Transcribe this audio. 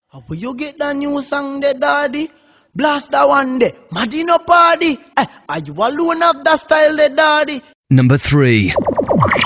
How will you get the new song there, daddy? Blast that one there. Madino party. Are you alone of that style there, daddy? Number 3.